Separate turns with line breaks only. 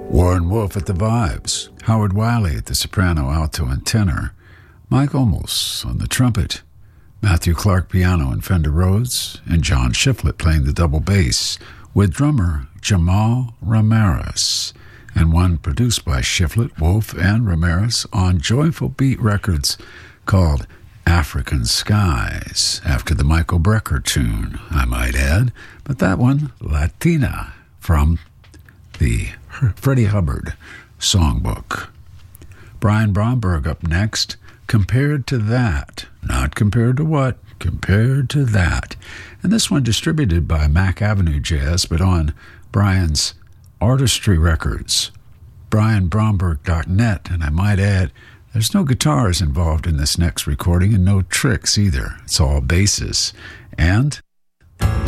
Warren Wolf at the vibes, Howard Wiley at the soprano, alto, and tenor, Mike Olmos on the trumpet, Matthew Clark piano and Fender Rhodes, and John Shiflett playing the double bass, with drummer Jamal Ramirez, and one produced by Shiflett, Wolf, and Ramirez on Joyful Beat Records called African Skies, after the Michael Brecker tune, I might add, but that one, Latina, from the Freddie Hubbard songbook. Brian Bromberg up next, Compared to That. Not compared to what? Compared to That. And this one distributed by Mac Avenue Jazz, but on Brian's Artistry Records, brianbromberg.net, and I might add, there's no guitars involved in this next recording and no tricks either. It's all basses. And